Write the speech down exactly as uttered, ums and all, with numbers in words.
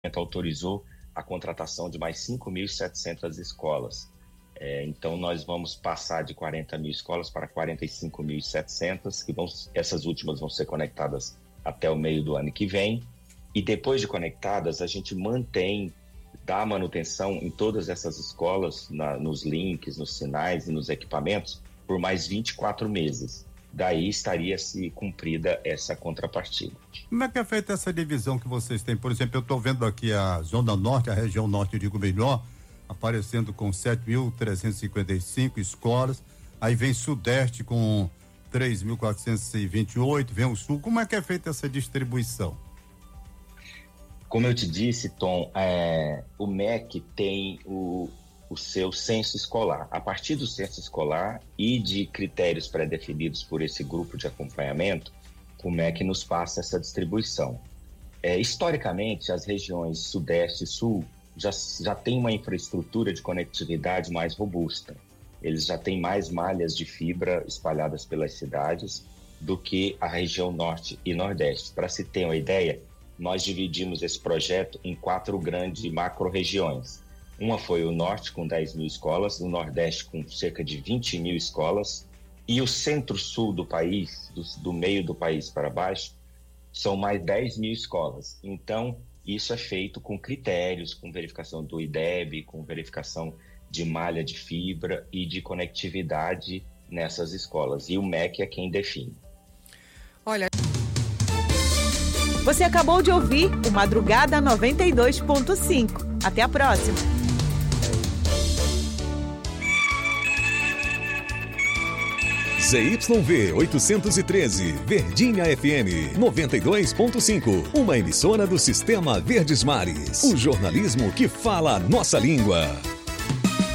autorizou a contratação de mais cinco mil e setecentas escolas. É, então, nós vamos passar de quarenta mil escolas para quarenta e cinco mil e setecentas, que vão, essas últimas vão ser conectadas até o meio do ano que vem. E depois de conectadas, a gente mantém, dá manutenção em todas essas escolas, na, nos links, nos sinais e nos equipamentos, por mais vinte e quatro meses. Daí estaria-se cumprida essa contrapartida. Como é que é feita essa divisão que vocês têm? Por exemplo, eu estou vendo aqui a Zona Norte, a região norte, eu digo melhor, aparecendo com sete mil trezentas e cinquenta e cinco escolas, aí vem Sudeste com três mil quatrocentos e vinte e oito, vem o Sul. Como é que é feita essa distribuição? Como eu te disse, Tom, é, o M E C tem o, o seu censo escolar. A partir do censo escolar e de critérios pré-definidos por esse grupo de acompanhamento, o M E C nos passa essa distribuição. É, historicamente, as regiões Sudeste e Sul já, já têm uma infraestrutura de conectividade mais robusta. Eles já têm mais malhas de fibra espalhadas pelas cidades do que a região Norte e Nordeste. Para se ter uma ideia, nós dividimos esse projeto em quatro grandes macro-regiões. Uma foi o Norte, com dez mil escolas, o Nordeste, com cerca de vinte mil escolas, e o Centro-Sul do país, do, do meio do país para baixo, são mais dez mil escolas. Então, isso é feito com critérios, com verificação do I D E B, com verificação de malha de fibra e de conectividade nessas escolas. E o M E C é quem define. Olha... Você acabou de ouvir o Madrugada noventa e dois ponto cinco. Até a próxima. Z Y V oitocentos e treze, Verdinha F M noventa e dois ponto cinco. Uma emissora do Sistema Verdes Mares. O jornalismo que fala a nossa língua.